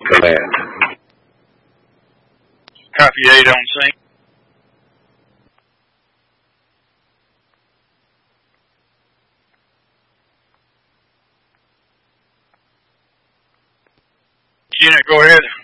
command. Copy 8 on sync. Unit, go ahead.